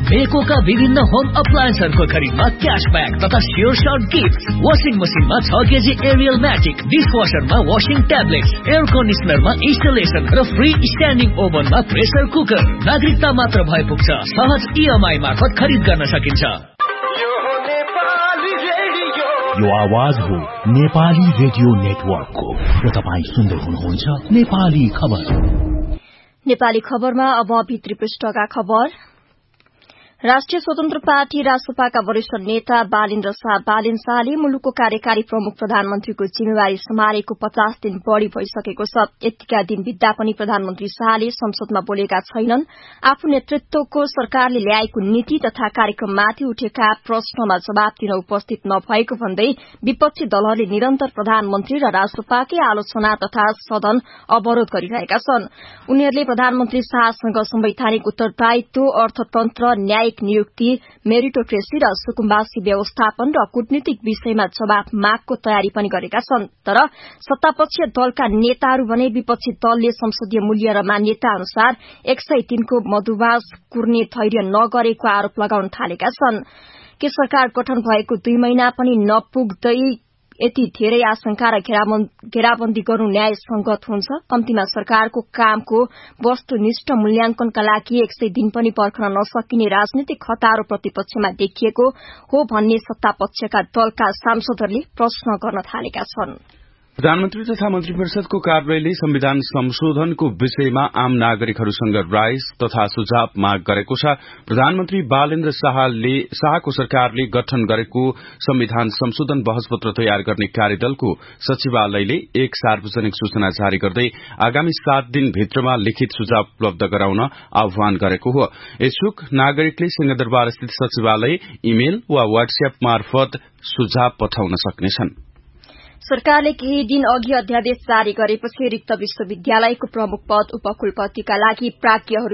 बेकोका विभिन्न होम अप्लायन्सहरूको खरिदमा क्याशब्याक तथा स्योर सर्ट गिफ्ट। वाशिङ मसिनमा 6 KG Ariel magic, डिशवाशरमा washing tablets, air कन्डिसनरमा installation र फ्री स्ट्यान्डिङ ओभनमा प्रेसर कुकर। नागरिकता मात्र भए पुग्छ। सहज EMI मार्फत खरिद गर्न सकिन्छ। यो आवाज हो नेपाली रेडियो नेटवर्कको र तपाईं सुन्दै हुनुहुन्छ नेपाली खबर। नेपाली खबरमा अब भित्री पृष्ठका खबर। राष्ट्रिय स्वतन्त्र पार्टी रासपाका वरिष्ठ नेता बालेन्द्र शाहले मुलुकको कार्यकारी प्रमुख प्रधानमन्त्रीको जिम्मेवारी सम्हालेको 50 दिन बढ़ी भइसकेको छ। यतिका दिन बित्दा पनि प्रधानमन्त्री शाहले संसदमा बोलेका छैनन्। आफू नेतृत्वको सरकारले ल्याएको नीति तथा कार्यक्रममाथि उठेका प्रश्नमा जवाब दिन उपस्थित नभएको भन्दै विपक्षी दलहरूले निरन्तर प्रधानमन्त्री र रासपाकै आलोचना तथा सदन अवरोध गरिरहेका छन्। उनीहरूले प्रधानमन्त्री शाहसँग संवैधानिक उत्तरदायित्व, अर्थतन्त्र, न्यायिक नियुक्ति, मेरिटोक्रेसी र सुकुम्बासी व्यवस्थापन र कूटनीतिक विषयमा जवाब मागको तयारी पनि गरेका छन्। तर सत्तापक्षीय दलका नेताहरू भने विपक्षी दलले संसदीय मूल्य र मान्यता अनुसार 103 को मधुवास कुर्ने धैर्य नगरेको आरोप लगाउन थालेका छन्। के सरकार गठन भएको 2 महिना पनि नपुग्दै यति धेरै आशंका र घेराबन्दी गर्नु न्यायसंगत हुन्छ? कम्तीमा सरकारको कामको वस्तुनिष्ठ मूल्याङ्कनका लागि 100 दिन पनि पर्खन नसकिने राजनीतिक हतारो प्रतिपक्षमा देखिएको हो भन्ने सत्तापक्षका दलका सांसदहरूले प्रश्न गर्न थालेका छन्। प्रधानमन्त्री तथा मन्त्री परिषदको कार्यालयले संविधान संशोधनको विषयमा आम नागरिकहरूसँग राय तथा सुझाव माग गरेको छ। प्रधानमन्त्री बालेन्द्र शाहको सरकारले गठन गरेको संविधान संशोधन बहसपत्र तयार गर्ने कार्यदलको सचिवालयले एक सार्वजनिक सूचना जारी गर्दै आगामी 7 दिन भित्रमा लिखित सुझाव उपलब्ध गराउन आह्वान गरेको हो। इच्छुक नागरिकले सिंहदरबार स्थित सचिवालय, इमेल वा व्हाट्सएप मार्फत सुझाव पठाउन सक्नेछन्। सरकारले केही दिन अघि अध्यादेश जारी गरेपछि रिक्त विश्वविद्यालयको प्रमुख पद उपकुलपतिका लागि प्राज्ञहरू